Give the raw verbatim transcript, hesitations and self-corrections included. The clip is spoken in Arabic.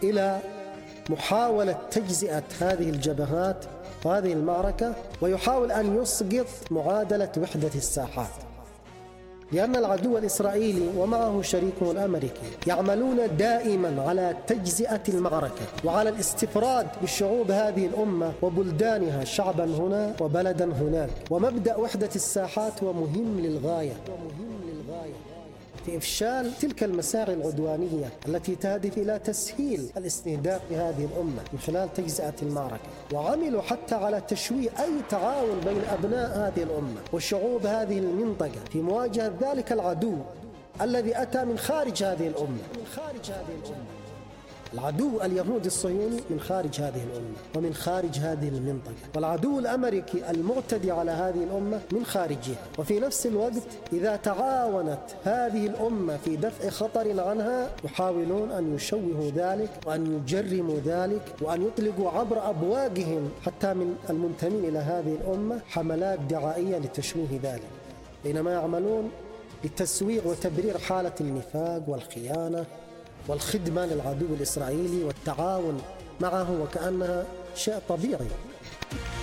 إلى محاولة تجزئة هذه الجبهات وهذه المعركة، ويحاول أن يسقط معادلة وحدة الساحات، لأن العدو الإسرائيلي ومعه شريكه الأمريكي يعملون دائما على تجزئة المعركة وعلى الاستفراد بشعوب هذه الأمة وبلدانها، شعبا هنا وبلدا هناك. ومبدأ وحدة الساحات هو مهم للغاية في إفشال تلك المساعي العدوانية التي تهدف إلى تسهيل الاستهداف بهذه الأمة من خلال تجزئة المعركة. وعملوا حتى على تشويه أي تعاون بين أبناء هذه الأمة وشعوب هذه المنطقة في مواجهة ذلك العدو الذي أتى من خارج هذه الأمة من خارج هذه الأمة العدو اليهودي الصهيوني من خارج هذه الأمة ومن خارج هذه المنطقة، والعدو الأمريكي المعتدي على هذه الأمة من خارجها. وفي نفس الوقت إذا تعاونت هذه الأمة في دفع خطر عنها، يحاولون أن يشوهوا ذلك وأن يجرموا ذلك وأن يطلقوا عبر أبواقهم حتى من المنتمين إلى هذه الأمة حملات دعائية لتشويه ذلك، بينما يعملون لتسويق وتبرير حالة النفاق والخيانة والخدمة للعدو الإسرائيلي والتعاون معه وكأنها شيء طبيعي.